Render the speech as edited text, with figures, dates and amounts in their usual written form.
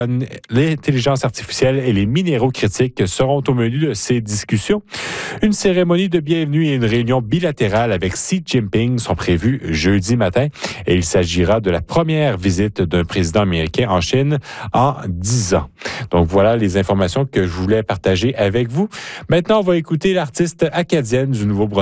L'intelligence artificielle et les minéraux critiques seront au menu de ces discussions. Une cérémonie de bienvenue et une réunion bilatérale avec Xi Jinping sont prévues jeudi matin. Et il s'agira de la première visite d'un président américain en Chine en 10 ans. Donc voilà les informations que je voulais partager avec vous. Maintenant, on va écouter l'artiste acadienne du Nouveau-Brunswick.